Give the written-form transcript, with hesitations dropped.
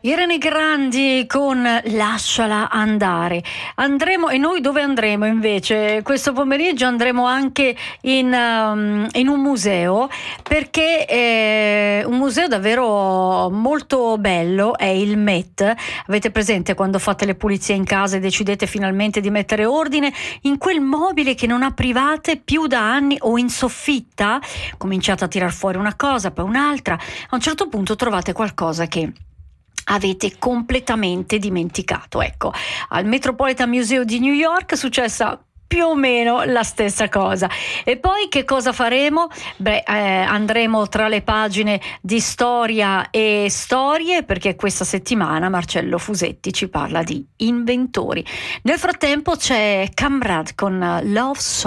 Irene Grandi con Lasciala andare. Andremo, e noi dove andremo invece? Questo pomeriggio andremo anche in un museo, perché è un museo davvero molto bello, è il Met. Avete presente quando fate le pulizie in casa e decidete finalmente di mettere ordine in quel mobile che non aprivate più da anni, o in soffitta? Cominciate a tirar fuori una cosa, poi un'altra. A un certo punto trovate qualcosa che avete completamente dimenticato. Ecco, al Metropolitan Museum di New York è successa più o meno la stessa cosa. E poi che cosa faremo? Andremo tra le pagine di storia e storie, perché questa settimana Marcello Fusetti ci parla di inventori. Nel frattempo c'è Camrad con Love Song.